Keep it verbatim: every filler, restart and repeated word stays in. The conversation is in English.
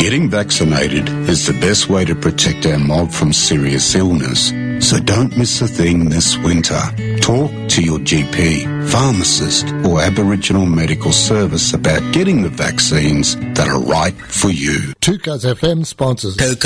Getting vaccinated is the best way to protect our mob from serious illness, so don't miss a thing this winter. Talk to your G P, pharmacist or Aboriginal medical service about getting the vaccines that are right for you. two Cuz F M sponsors